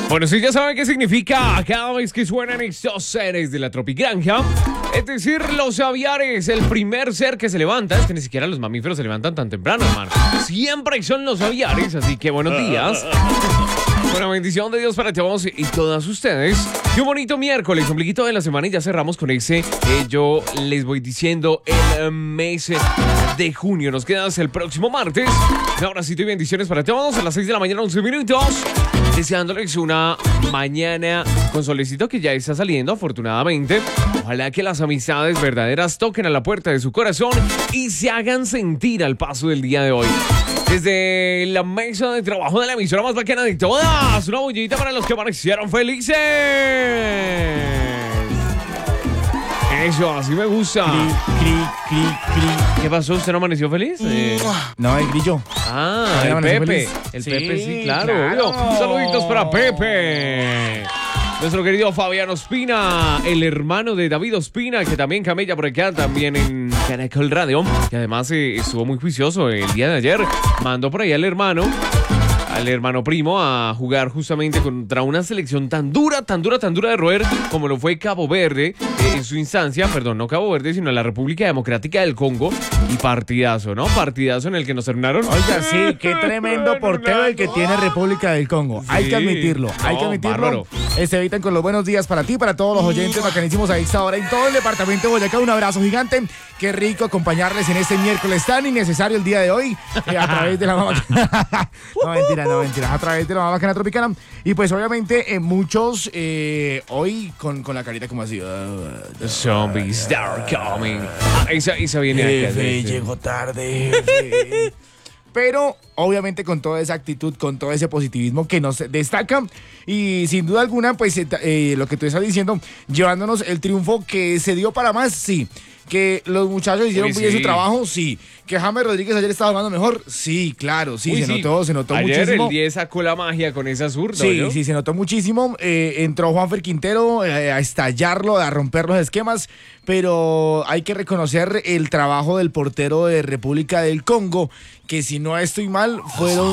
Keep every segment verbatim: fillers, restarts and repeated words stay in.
Bueno, sí, ya saben qué significa cada vez que suenan estos seres de la Tropigranja. Es decir, los aviares, el primer ser que se levanta. Es que ni siquiera los mamíferos se levantan tan temprano, hermano. Siempre son los aviares, así que buenos días. Buena bendición de Dios para todos y todas ustedes. Y un bonito miércoles, ombliguito de la semana, y ya cerramos con ese. Eh, yo les voy diciendo el mes de junio. Nos queda hasta el próximo martes. Ahora sí, bendiciones para todos. A las seis de la mañana, once minutos. Deseándoles una mañana con solecito que ya está saliendo, afortunadamente. Ojalá que las amistades verdaderas toquen a la puerta de su corazón y se hagan sentir al paso del día de hoy. Desde la mesa de trabajo de la emisora más bacana de todas, una bullita para los que amanecieron felices. Eso, así me gusta. Cri, cri, cri, cri. ¿Qué pasó? ¿Usted no amaneció feliz? Eh... No, el grillo. Ah, el Pepe. Feliz. El Sí, Pepe, sí, claro. claro. Obvio. Saluditos para Pepe. Nuestro querido Fabián Ospina, el hermano de David Ospina, que también camella por acá, también en Caracol Radio. Y además eh, estuvo muy juicioso el día de ayer. Mandó por ahí al hermano, al hermano primo, a jugar justamente contra una selección tan dura, tan dura, tan dura de roer como lo fue Cabo Verde eh, en su instancia, perdón, no Cabo Verde, sino la República Democrática del Congo. Y partidazo, ¿no? Partidazo en el que nos terminaron. Oiga, sí, qué tremendo portero el que tiene República del Congo. Sí. Hay que admitirlo, hay No, que admitirlo. bárbaro. Estevitan con los buenos días para ti, para todos los oyentes bacanísimos a esta hora en todo el departamento de Boyacá. Un abrazo gigante. Qué rico acompañarles en este miércoles tan innecesario el día de hoy eh, a través de la mamá. No, mentira, no, mentira. A través de la mamá bacana tropicana. Y pues obviamente eh, muchos eh, hoy con, con la carita como así. Uh, The zombies are coming. Ah, esa, esa viene acá. Jefe, llegó tarde. Jefe. Pero obviamente con toda esa actitud, con todo ese positivismo que nos destaca y sin duda alguna, pues eh, eh, lo que tú estás diciendo, llevándonos el triunfo que se dio para más, sí. Que los muchachos hicieron Uy, bien sí. su trabajo, sí. Que James Rodríguez ayer estaba jugando mejor, sí, claro, sí, Uy, se sí. notó, se notó Ayer muchísimo. el diez sacó la magia con esa zurda. Sí, ¿no? sí, se notó muchísimo. Eh, entró Juanfer Quintero eh, a estallarlo, a romper los esquemas, pero hay que reconocer el trabajo del portero de República del Congo, que si no estoy mal, fueron...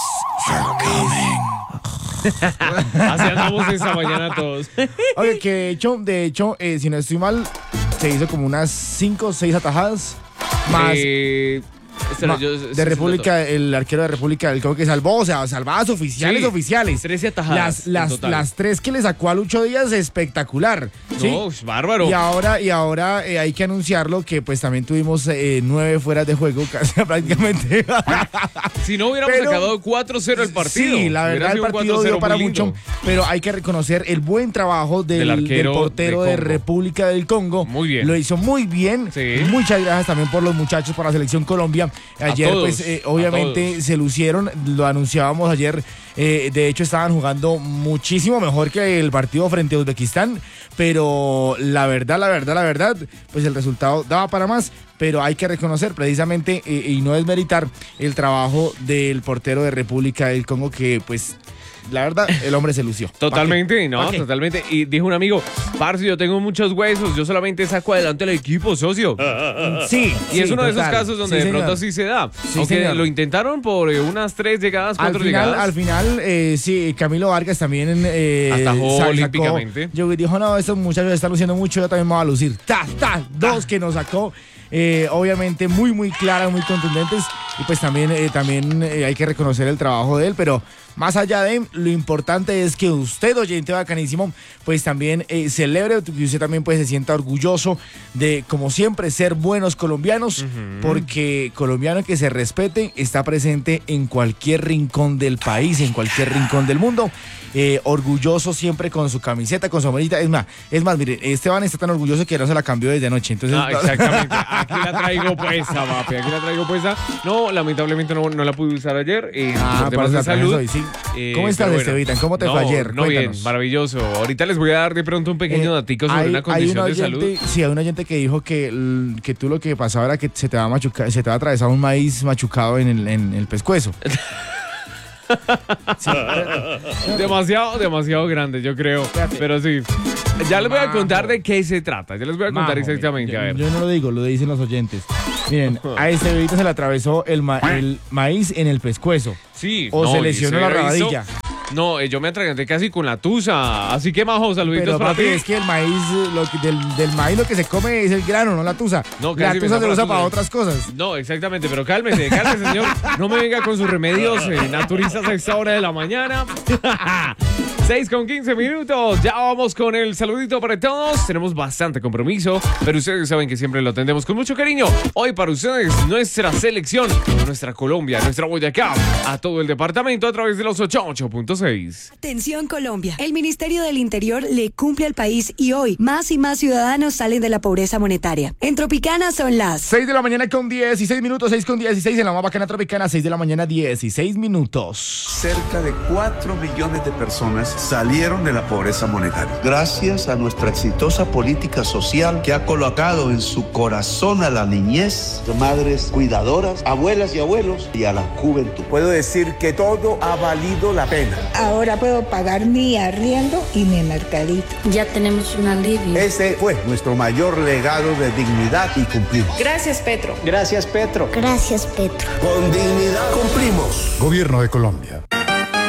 Así andamos esta mañana todos. Oye, que de hecho, de hecho eh, si no estoy mal, se hizo como unas cinco o seis atajadas más... Eh, espera, Ma- yo- de sí, República, el arquero de República del Congo que salvó, o sea, salvadas oficiales, Sí, oficiales. trece atajadas Las, en las, total. las tres que le sacó a Lucho Díaz, espectacular. ¿sí? No, es bárbaro. Y ahora, y ahora eh, hay que anunciarlo que pues también tuvimos eh, nueve fueras de juego, casi prácticamente. Si no hubiéramos Pero- sacado cuatro cero el partido. Sí, la hubiera verdad el sido un partido cuatro cero dio para muy lindo. mucho, pero hay que reconocer el buen trabajo del, Del del, arquero portero de de, Congo. República del Congo. Muy bien. Lo hizo muy bien. Sí. Muchas gracias también por los muchachos, por la selección Colombia. Ayer todos, pues eh, a obviamente todos. se lucieron, lo anunciábamos ayer. Eh, de hecho estaban jugando muchísimo mejor que el partido frente a Uzbekistán, pero la verdad, la verdad, la verdad, pues el resultado daba para más. Pero hay que reconocer precisamente eh, y no desmeritar el trabajo del portero de República del Congo, que pues la verdad el hombre se lució. Totalmente, no, ¿Pa' qué? totalmente. Y dijo un amigo, parce, yo tengo muchos huesos, yo solamente saco adelante el equipo, socio. Sí. Y es uno de esos casos donde de pronto sí. sí se da. Sí, Aunque señor. lo intentaron por eh, unas tres llegadas, Al cuatro final, llegadas. al final eh, sí, Camilo Vargas también eh, Atajó sacó- olímpicamente. Yo dijo, no, estos muchachos están luciendo mucho, yo también me voy a lucir. Ta, ta, dos que nos sacó. Eh, obviamente muy muy claras, muy contundentes, y pues también, eh, también eh, hay que reconocer el trabajo de él, pero más allá de lo importante es que usted, oyente bacanísimo, pues también eh, celebre, que usted también pues se sienta orgulloso de, como siempre, ser buenos colombianos, porque colombiano que se respete está presente en cualquier rincón del país, en cualquier rincón del mundo. Eh, orgulloso siempre con su camiseta, con su amarillita. Es más, es más, mire, Esteban está tan orgulloso que no se la cambió desde anoche. Entonces, Ah, exactamente. Aquí la traigo puesta, papi. Aquí la traigo puesta. No, lamentablemente no, no la pude usar ayer. Eh, Ah, por temas para de la salud. hoy, sí. Eh, ¿Cómo estás, pero bueno. Estevitan? ¿Cómo te no, fue ayer? No, bien, Cuéntanos. maravilloso. Ahorita les voy a dar de pronto un pequeño Eh, datico sobre hay- una hay condición un de oyente- salud. Sí, hay un oyente que dijo que, l- que tú lo que pasaba era que se te va a machucar, se te va a atravesar un maíz machucado en el, en el pescuezo. Sí. Demasiado, demasiado grande, yo creo. Espérate. Pero sí. Ya les voy a Majo. contar de qué se trata. Ya les voy a contar Majo, exactamente. mira, A yo, ver. yo no lo digo, lo dicen los oyentes. Miren, a este bebito se le atravesó el, ma- el maíz en el pescuezo. Sí. O no, se y lesionó se la hubiera visto- rabadilla. No, eh, yo me atraganté casi con la tusa. Así que, Majo, saluditos Pero para papi, ti. es que el maíz, lo que- del, del maíz lo que se come es el grano, no la tusa. No, la casi me tusa tapo se la usa tusa. para otras cosas. No, exactamente, pero cálmese, cálmese, señor. No me venga con sus remedios eh, naturistas a esta hora de la mañana. seis con quince minutos. Ya vamos con el saludito para todos. Tenemos bastante compromiso, pero ustedes saben que siempre lo atendemos con mucho cariño. Hoy para ustedes, nuestra selección, nuestra Colombia, nuestra Boyacá, a todo el departamento a través de los ochenta y ocho punto seis. Atención Colombia, el Ministerio del Interior le cumple al país y hoy más y más ciudadanos salen de la pobreza monetaria. En Tropicana son las seis de la mañana con dieciséis minutos, seis con dieciséis en la más bacana tropicana, seis de la mañana, dieciséis minutos. Cerca de cuatro millones de personas salieron de la pobreza monetaria. Gracias a nuestra exitosa política social que ha colocado en su corazón a la niñez, madres cuidadoras, abuelas y abuelos y a la juventud. Puedo decir que todo ha valido la pena. Ahora puedo pagar mi arriendo y mi mercadito. Ya tenemos un alivio. Ese fue nuestro mayor legado de dignidad y cumplimos. Gracias, Petro. Gracias, Petro. Gracias, Petro. Con dignidad cumplimos. Gobierno de Colombia.